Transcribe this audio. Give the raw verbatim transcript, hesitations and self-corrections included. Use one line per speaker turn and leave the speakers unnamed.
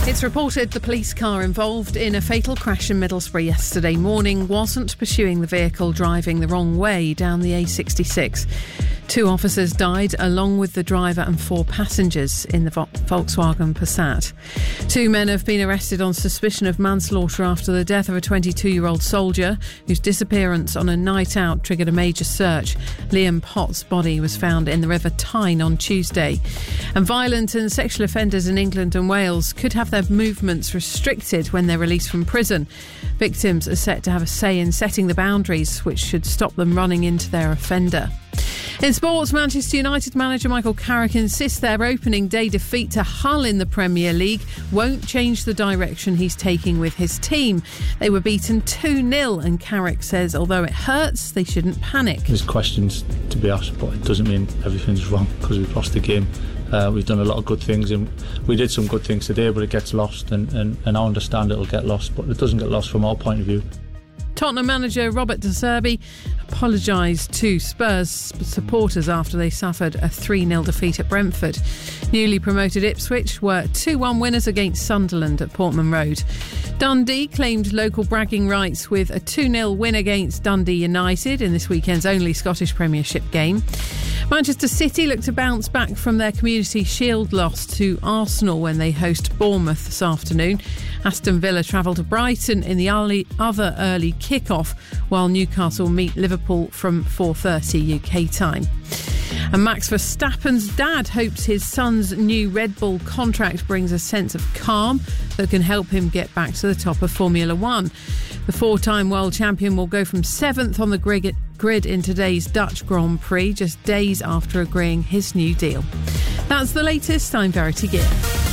It's reported the police car involved in a fatal crash in Middlesbrough yesterday morning wasn't pursuing the vehicle driving the wrong way down the A sixty-six. Two officers died along with the driver and four passengers in the Volkswagen Passat. Two men have been arrested on suspicion of manslaughter after the death of a twenty-two-year-old soldier whose disappearance on a night out triggered a major search. Liam Pott's body was found in the River Tyne on Tuesday. And violent and sexual offenders in England and Wales could have their movements restricted when they're released from prison. Victims are set to have a say in setting the boundaries, which should stop them running into their offender. In sports, Manchester United manager Michael Carrick insists their opening day defeat to Hull in the Premier League won't change the direction he's taking with his team. They were beaten two nil and Carrick says although it hurts, they shouldn't panic.
There's questions to be asked, but it doesn't mean everything's wrong because we've lost the game. Uh, we've done a lot of good things and we did some good things today, but it gets lost and, and, and I understand it'll get lost, but it doesn't get lost from our point of view.
Tottenham manager Robert De Zerbi apologised to Spurs supporters after they suffered a three nil defeat at Brentford. Newly promoted Ipswich were two one winners against Sunderland at Portman Road. Dundee claimed local bragging rights with a two nil win against Dundee United in this weekend's only Scottish Premiership game. Manchester City look to bounce back from their Community Shield loss to Arsenal when they host Bournemouth this afternoon. Aston Villa travel to Brighton in the early, other early kick-off, while Newcastle meet Liverpool from four thirty U K time. And Max Verstappen's dad hopes his son's new Red Bull contract brings a sense of calm that can help him get back to the top of Formula One. The four-time world champion will go from seventh on the grid in today's Dutch Grand Prix, just days after agreeing his new deal. That's the latest. I'm Verity Gear.